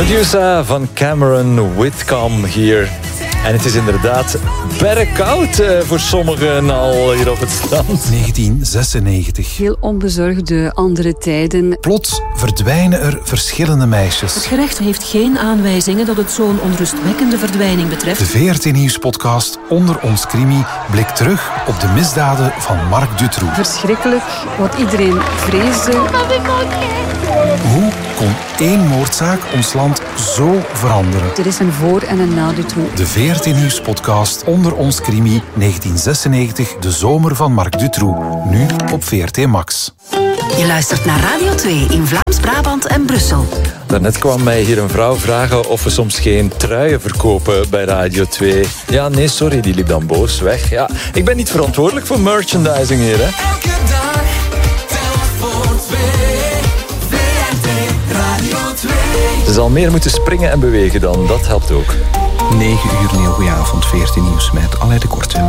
Medusa van Cameron Whitcomb hier. En het is inderdaad bergkoud voor sommigen al hier op het strand. 1996. Heel onbezorgde andere tijden. Plots verdwijnen er verschillende meisjes. Het gerecht heeft geen aanwijzingen dat het zo'n onrustwekkende verdwijning betreft. De VRT Nieuws-podcast Onder ons Crimi blikt terug op de misdaden van Marc Dutroux. Verschrikkelijk, wat iedereen vreesde. Hoe kon één moordzaak ons land zo veranderen? Er is een voor- en een na Dutroux. De VRT Nieuws-podcast Onder ons Crimi 1996, de zomer van Marc Dutroux. Nu op VRT Max. Je luistert naar Radio 2 in Vlaams-Brabant en Brussel. Daarnet kwam mij hier een vrouw vragen of we soms geen truien verkopen bij Radio 2. Ja, nee, sorry, die liep dan boos weg. Ja, ik ben niet verantwoordelijk voor merchandising hier, hè. Elke dag, tel voor 2. VRT Radio 2. Ze zal meer moeten springen en bewegen dan, dat helpt ook. 9 uur, een heel goeie avond, 14 nieuws met Alain de Korte.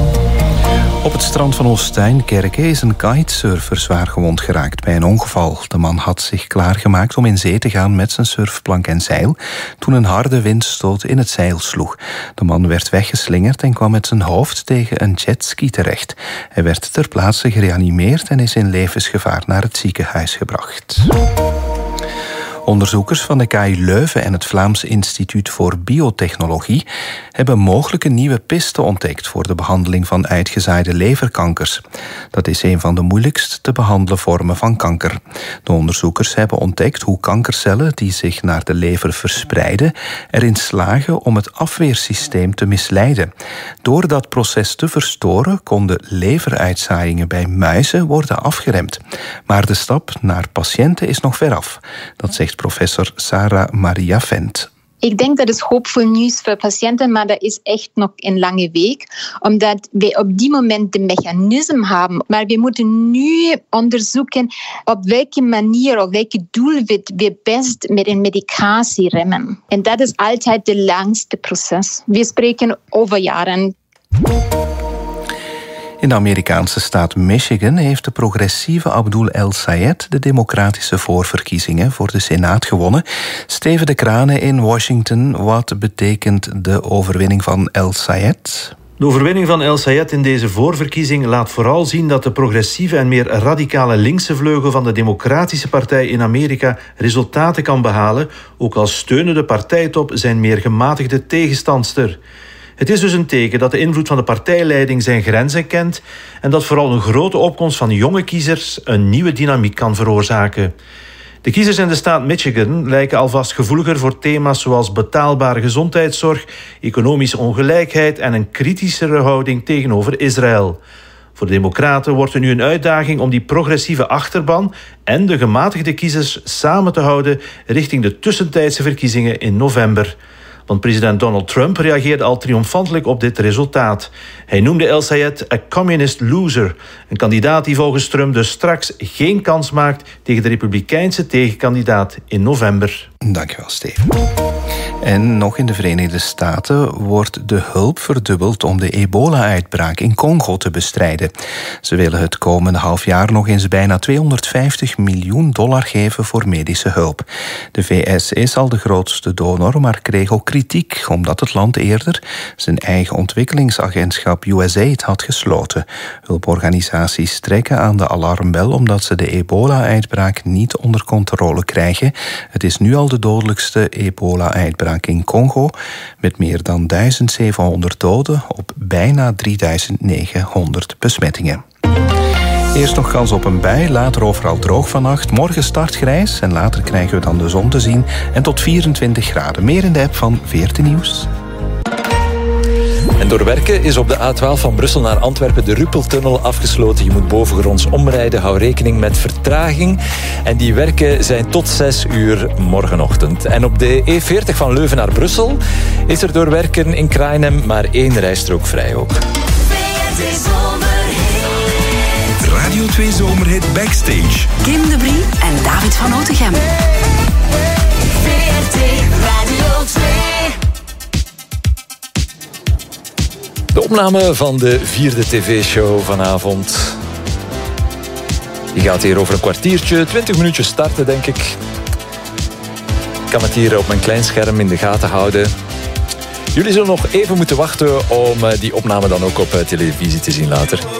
Op het strand van Oosteinkerke is een kitesurfer zwaar gewond geraakt bij een ongeval. De man had zich klaargemaakt om in zee te gaan met zijn surfplank en zeil, toen een harde windstoot in het zeil sloeg. De man werd weggeslingerd en kwam met zijn hoofd tegen een jetski terecht. Hij werd ter plaatse gereanimeerd en is in levensgevaar naar het ziekenhuis gebracht. Onderzoekers van de KU Leuven en het Vlaams Instituut voor Biotechnologie hebben mogelijke nieuwe pisten ontdekt voor de behandeling van uitgezaaide leverkankers. Dat is een van de moeilijkst te behandelen vormen van kanker. De onderzoekers hebben ontdekt hoe kankercellen die zich naar de lever verspreiden erin slagen om het afweersysteem te misleiden. Door dat proces te verstoren konden leveruitzaaiingen bij muizen worden afgeremd. Maar de stap naar patiënten is nog veraf. Dat zegt professor Sarah Maria Vent. Ik denk dat is hoopvol nieuws voor patiënten, maar dat is echt nog een lange weg, omdat wij op die moment de mechanisme hebben. Maar we moeten nu onderzoeken op welke manier of welke doelwit we best met een medicatie remmen. En dat is altijd de langste proces. We spreken over jaren. In de Amerikaanse staat Michigan heeft de progressieve Abdul El-Sayed de democratische voorverkiezingen voor de Senaat gewonnen. Steven de Kranen in Washington, wat betekent de overwinning van El-Sayed? De overwinning van El-Sayed in deze voorverkiezing laat vooral zien dat de progressieve en meer radicale linkse vleugel van de Democratische Partij in Amerika resultaten kan behalen, ook al steunen de partijtop zijn meer gematigde tegenstandster. Het is dus een teken dat de invloed van de partijleiding zijn grenzen kent en dat vooral een grote opkomst van jonge kiezers een nieuwe dynamiek kan veroorzaken. De kiezers in de staat Michigan lijken alvast gevoeliger voor thema's zoals betaalbare gezondheidszorg, economische ongelijkheid en een kritischere houding tegenover Israël. Voor de Democraten wordt er nu een uitdaging om die progressieve achterban en de gematigde kiezers samen te houden richting de tussentijdse verkiezingen in november. Want president Donald Trump reageerde al triomfantelijk op dit resultaat. Hij noemde El-Sayed a communist loser. Een kandidaat die volgens Trump dus straks geen kans maakt tegen de republikeinse tegenkandidaat in november. Dankjewel, Steven. En nog in de Verenigde Staten wordt de hulp verdubbeld om de ebola-uitbraak in Congo te bestrijden. Ze willen het komende half jaar nog eens bijna $250 miljoen geven voor medische hulp. De VS is al de grootste donor, maar kreeg ook kritiek omdat het land eerder zijn eigen ontwikkelingsagentschap USAID had gesloten. Hulporganisaties trekken aan de alarmbel omdat ze de ebola-uitbraak niet onder controle krijgen. Het is nu al de dodelijkste ebola-uitbraak in Congo, met meer dan 1700 doden op bijna 3900 besmettingen. Eerst nog kans op een bui, later overal droog vannacht. Morgen start grijs en later krijgen we dan de zon te zien. En tot 24 graden. Meer in de app van VRT Nieuws. En door werken is op de A12 van Brussel naar Antwerpen de Ruppeltunnel afgesloten. Je moet bovengronds omrijden, hou rekening met vertraging. En die werken zijn tot 6 uur morgenochtend. En op de E40 van Leuven naar Brussel is er door werken in Krainem maar 1 rijstrook vrij ook. Radio 2 Zomerhit Backstage. Kim de Brie en David van Otegem. VRT Radio 2. De opname van de 4e tv-show vanavond. Die gaat hier over een kwartiertje, 20 minuutjes starten, denk ik. kan het hier op mijn klein scherm in de gaten houden. Jullie zullen nog even moeten wachten om die opname dan ook op televisie te zien later.